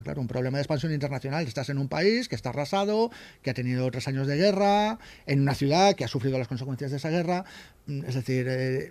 Claro, un problema de expansión internacional. Estás en un país que está arrasado, que ha tenido 3 años de guerra, en una ciudad que ha sufrido las consecuencias de esa guerra. Es decir,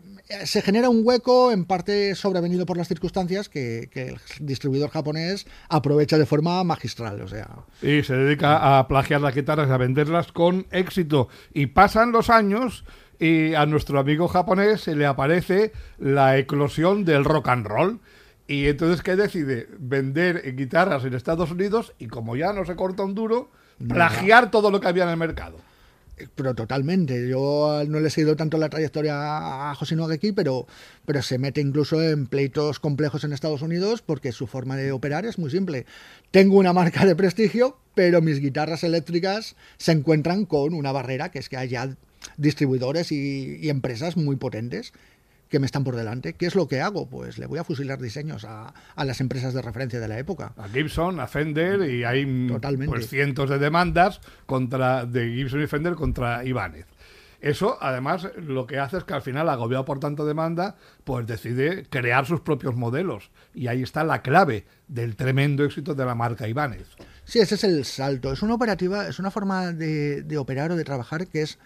se genera un hueco en parte sobrevenido por las circunstancias que el distribuidor japonés aprovecha de forma magistral. O sea, Y se dedica a plagiar las guitarras y a venderlas con éxito. Y pasan los años y a nuestro amigo japonés se le aparece la eclosión del rock and roll. Y entonces, ¿qué decide? Vender guitarras en Estados Unidos y, como ya no se corta un duro, plagiar todo lo que había en el mercado. pero totalmente. Yo no le he seguido tanto la trayectoria a Hoshino Geki, pero se mete incluso en pleitos complejos en Estados Unidos porque su forma de operar es muy simple. Tengo una marca de prestigio, pero mis guitarras eléctricas se encuentran con una barrera, que es que hay ya distribuidores y empresas muy potentes que me están por delante. ¿Qué es lo que hago? Pues le voy a fusilar diseños a las empresas de referencia de la época. A Gibson, a Fender, y hay Totalmente. pues cientos de demandas de Gibson y Fender contra Ibáñez. Eso, además, lo que hace es que al final, agobiado por tanta demanda, pues decide crear sus propios modelos. Y ahí está la clave del tremendo éxito de la marca Ibáñez. Sí, ese es el salto. Es una operativa, es una forma de operar o de trabajar que es...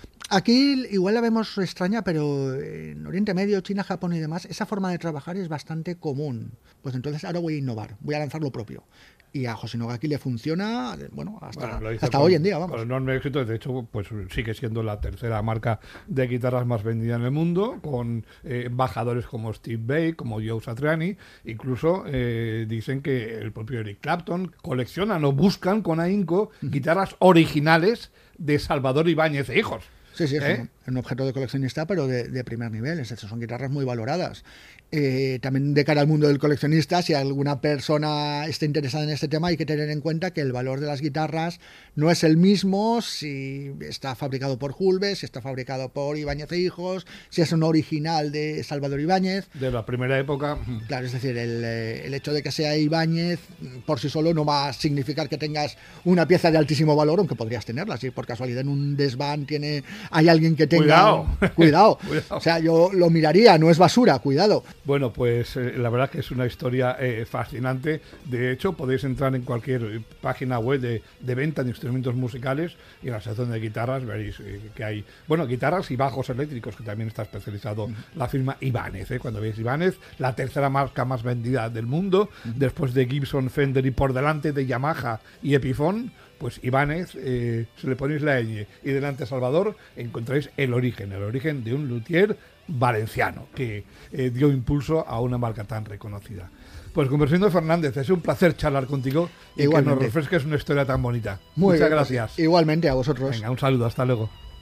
Aquí igual la vemos extraña, pero en Oriente Medio, China, Japón y demás, esa forma de trabajar es bastante común. Pues entonces ahora voy a innovar, voy a lanzar lo propio. Y a Hoshino Gaki le funciona, bueno, hasta hoy en día, vamos. Con enorme éxito. De hecho, pues sigue siendo la tercera marca de guitarras más vendida en el mundo, con embajadores como Steve Vai, como Joe Satriani. Incluso dicen que el propio Eric Clapton coleccionan o buscan con ahínco guitarras originales de Salvador Ibáñez e hijos. Sí, sí, es un objeto de coleccionista, pero de primer nivel. Es decir, son guitarras muy valoradas. También de cara al mundo del coleccionista, si alguna persona está interesada en este tema, hay que tener en cuenta que el valor de las guitarras no es el mismo si está fabricado por Hulbe, si está fabricado por Ibáñez e hijos, si es un original de Salvador Ibáñez. De la primera época. Claro, es decir, el hecho de que sea Ibáñez por sí solo no va a significar que tengas una pieza de altísimo valor, aunque podrías tenerla. Si por casualidad en un desván hay alguien que tenga... Cuidado. Cuidado. O sea, yo lo miraría, no es basura, cuidado. Bueno, pues la verdad que es una historia fascinante. De hecho, podéis entrar en cualquier página web de venta de instrumentos musicales y en la sección de guitarras veréis que hay, bueno, guitarras y bajos eléctricos, que también está especializado la firma Ibáñez. Cuando veis Ibáñez, la tercera marca más vendida del mundo, después de Gibson, Fender y por delante de Yamaha y Epiphone, pues Ibáñez, si le ponéis la ñ y delante Salvador, encontráis el origen de un luthier valenciano que dio impulso a una marca tan reconocida. Pues Conversindo Fernández, es un placer charlar contigo y igualmente, que nos refresques una historia tan bonita. Muchas gracias. Igualmente a vosotros. Venga, un saludo, hasta luego.